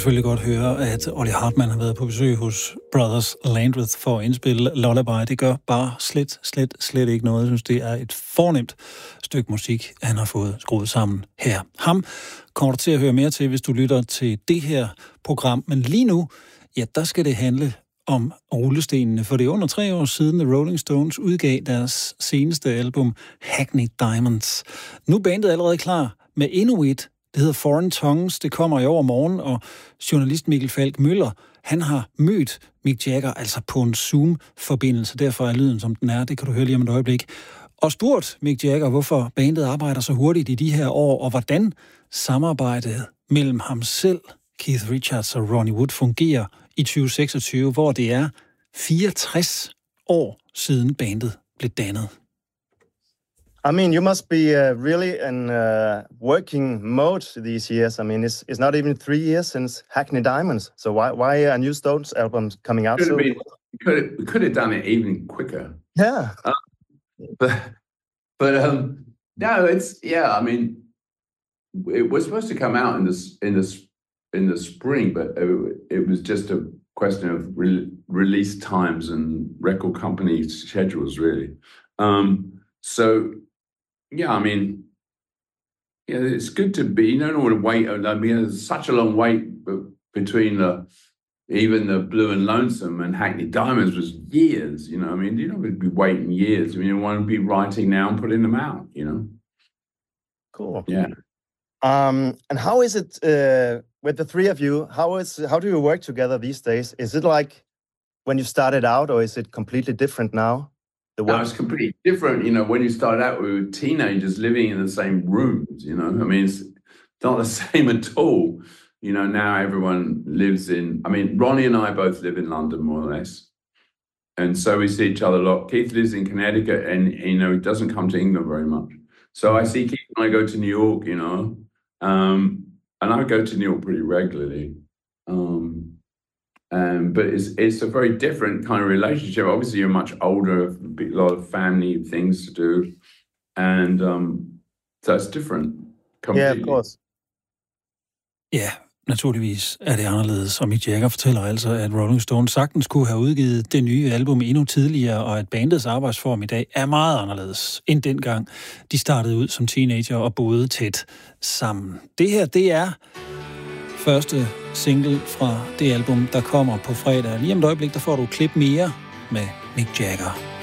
selvfølgelig godt høre, at Ollie Hartman har været på besøg hos Brothers Landreth for at indspille Lullaby. Det gør bare slet ikke noget. Jeg synes, det er et fornemt stykke musik, han har fået skruet sammen her. Ham kommer du til at høre mere til, hvis du lytter til det her program. Men lige nu, ja, der skal det handle om rullestenene, for det er under 3 år siden, The Rolling Stones udgav deres seneste album, Hackney Diamonds. Nu er bandet allerede klar med endnu et. Det hedder Foreign Tongues. Det kommer i overmorgen, og journalist Mikkel Falk Møller, han har mødt Mick Jagger, altså på en Zoom-forbindelse. Derfor er lyden, som den er. Det kan du høre lige om et øjeblik. Og spurgt Mick Jagger, hvorfor bandet arbejder så hurtigt i de her år, og hvordan samarbejdet mellem ham selv, Keith Richards og Ronnie Wood fungerer i 2026, hvor det er 64 år siden bandet blev dannet. I mean, you must be really in working mode these years. I mean, it's not even 3 years since Hackney Diamonds. So why are new Stones albums coming out so? We could have done it even quicker. Yeah. But no, it's I mean, it was supposed to come out in the spring, but it was just a question of release times and record company schedules, really. So. Yeah, I mean, it's good to be. You don't want to wait. I mean, there's such a long wait between even the Blue and Lonesome and Hackney Diamonds was years. You know, I mean, you don't want to be waiting years. I mean, you want to be writing now and putting them out. You know. Cool. Yeah. And how is it with the three of you? How do you work together these days? Is it like when you started out, or is it completely different now? No, it's completely different. You know, when you started out, we were teenagers living in the same rooms, you know. I mean, it's not the same at all. You know, now everyone lives in... I mean, Ronnie and I both live in London, more or less. And so we see each other a lot. Keith lives in Connecticut and, you know, he doesn't come to England very much. So I see Keith when I go to New York, you know. And I go to New York pretty regularly. But it's a very different kind of relationship. Obviously, you're much older, a lot of family things to do, and so it's different. Completely. Yeah, of course. Ja, naturligvis er det anderledes, og Mick Jagger fortæller altså, at Rolling Stone sagtens kunne have udgivet det nye album endnu tidligere, og at bandets arbejdsform i dag er meget anderledes end dengang de startede ud som teenager og boede tæt sammen. Det her, det er første single fra det album, der kommer på fredag. Lige om et øjeblik, der får du et klip mere med Mick Jagger.